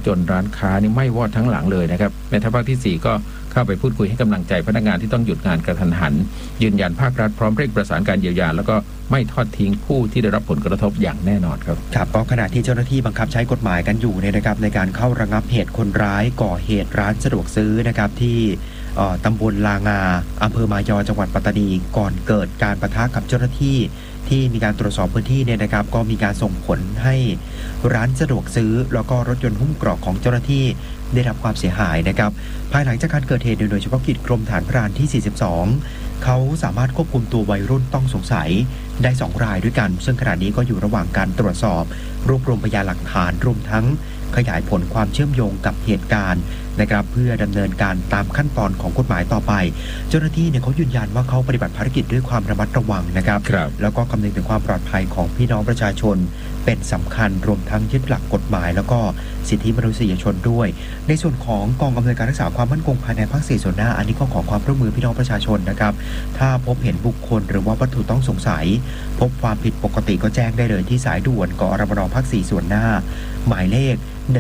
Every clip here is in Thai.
จนร้านค้านี่ไหม้วอดทั้งหลังเลยนะครับแม่ทัพภาคที่4ก็เข้าไปพูดคุยให้กำลังใจพนักงานที่ต้องหยุดงานกระทันหันยืนยันภาครัฐพร้อมเร่งประสานการเยียวยาแล้วก็ไม่ทอดทิ้งผู้ที่ได้รับผลกระทบอย่างแน่นอนครับครับก็ขณะที่เจ้าหน้าที่บังคับใช้กฎหมายกันอยู่เนี่ยนะครับในการเข้าระงับเหตุคนร้ายก่อเหตุร้านสะดวกซื้อนะครับที่ตำบลลางาอำเภอมายอจังหวัดปัตตานีก่อนเกิดการปะทะกับเจ้าหน้าที่ที่มีการตรวจสอบพื้นที่เนี่ยนะครับก็มีการส่งผลให้ร้านสะดวกซื้อแล้วก็รถยนต์หุ้มเกราะของเจ้าหน้าที่ได้รับความเสียหายนะครับภายหลังจากการเกิดเหตุโดยเฉพาะกิจกรมฐานพรานที่42เขาสามารถควบคุมตัววัยรุ่นต้องสงสัยได้2รายด้วยกันซึ่งขณะนี้ก็อยู่ระหว่างการตรวจสอบรวบรวมพยานหลักฐานรวมทั้งขยายผลความเชื่อมโยงกับเหตุการณ์นะครับเพื่อดำเนินการตามขั้นตอนของกฎหมายต่อไปเจ้าหน้าที่เนี่ยเขายืนยันว่าเขาปฏิบัติภารกิจด้วยความระมัดระวังนะครับแล้วก็คำนึงถึงความปลอดภัยของพี่น้องประชาชนเป็นสำคัญรวมทั้งยึดหลักกฎหมายแล้วก็สิทธิมนุษยชนด้วยในส่วนของกองอำนวยการรักษาความมั่นคงภายในภาค4ส่วนหน้าอันนี้ก็ขอความร่วมมือพี่น้องประชาชนนะครับถ้าพบเห็นบุคคลหรือว่าวัตถุต้องสงสัยพบความผิดปกติก็แจ้งได้เลยที่สายด่วนกอรมนภาค4ส่วนหน้าหมายเลข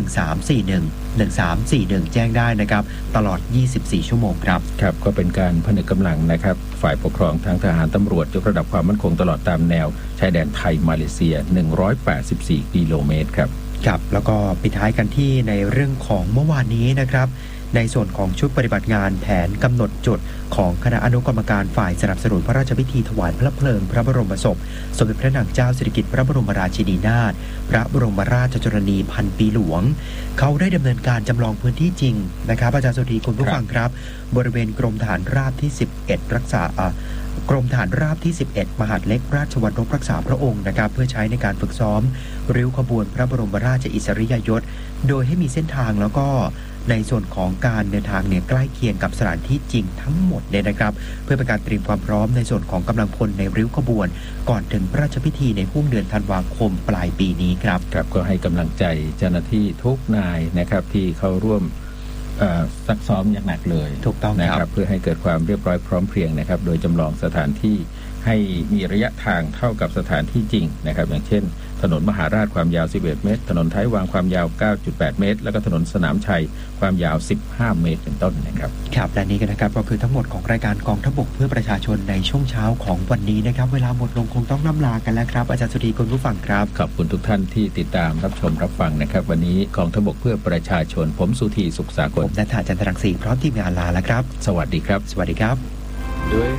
1341 แจ้งได้นะครับตลอด24ชั่วโมงครับครับก็เป็นการผนึกกำลังนะครับฝ่ายปกครองทางทหารตำรวจยกระดับความมั่นคงตลอดตามแนวชายแดนไทยมาเลเซีย184กิโลเมตรครับครับแล้วก็ปิดท้ายกันที่ในเรื่องของเมื่อวานนี้นะครับในส่วนของชุดปฏิบัติงานแผนกำหนดจุดของคณะอนุกรรมการฝ่ายสนับสนุนพระราชพิธีถวายพระเพลิงพระบรมศพสมเด็จพระนางเจ้าสิริกิติ์พระบรมราชินีนาถพระบรมราชชนนีพันปีหลวงเขาได้ดำเนินการจำลองพื้นที่จริงนะครับอาจารย์สุธีคุณผู้ฟังครับบริเวณกรมฐานราบที่11รักษากรมฐานราบที่11มหาดเล็กราชวัณรบรักษาพระองค์นะครับเพื่อใช้ในการฝึกซ้อมริ้วขบวนพระบรมราชอิสริยยศโดยให้มีเส้นทางแล้วก็ในส่วนของการเดินทางเนี่ยใกล้เคียงกับสถานที่จริงทั้งหมดเนี่ยนะครับเพื่อเป็นการเตรียมความพร้อมในส่วนของกำลังพลในริ้วขบวนก่อนถึงพระราชพิธีในช่วงเดือนธันวาคมปลายปีนี้ครับครับก็ให้กำลังใจเจ้าหน้าที่ทุกนายนะครับที่เข้าร่วมซักซ้อมอย่างหนักเลยถูกต้องนะครับเพื่อให้เกิดความเรียบร้อยพร้อมเพรียงนะครับโดยจำลองสถานที่ให้มีระยะทางเท่ากับสถานที่จริงนะครับอย่างเช่นถนนมหาราชความยาว11เมตรถนนท้ายวางความยาว 9.8 เมตรแล้วก็ถนนสนามชัยความยาว15เมตรเป็นต้นนะครับครับและนี้ก็นะครับก็คือทั้งหมดของรายการกองทัพบกเพื่อประชาชนในช่วงเช้าของวันนี้นะครับเวลาหมดลงคงต้องล่ำลากันแล้วครับอาจารย์สุธีคุณผู้ฟังครับขอบคุณทุกท่านที่ติดตามรับชมรับฟังนะครับวันนี้กองทัพบกเพื่อประชาชนผมสุธีสุขสากลผมณัฐาจันทรังสีพร้อมทีมงานลาแล้วครับสวัสดีครับสวัสดีครับด้วย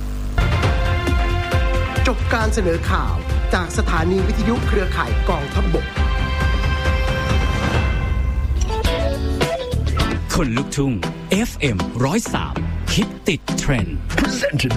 จบการเสนอข่าวจากสถานีวิทยุเครือข่ายกองทัพบกคนลุกทุ่ง FM 103 คิดติดเทรนด์